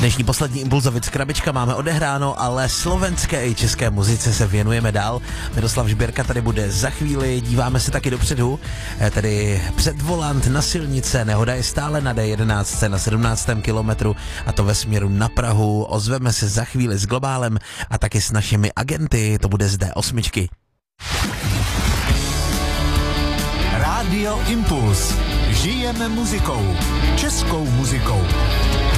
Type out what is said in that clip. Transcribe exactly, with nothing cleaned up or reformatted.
Dnešní poslední Impulzovic krabička máme odehráno, ale slovenské i české muzice se věnujeme dál. Miroslav Žběrka tady bude za chvíli, díváme se taky dopředu, tedy před volant na silnice, nehoda je stále na D jedenáct na sedmnáctém kilometru a to ve směru na Prahu. Ozveme se za chvíli s Globálem a taky s našimi agenty, to bude z D osm. Rádio Impuls. Žijeme muzikou. Českou muzikou.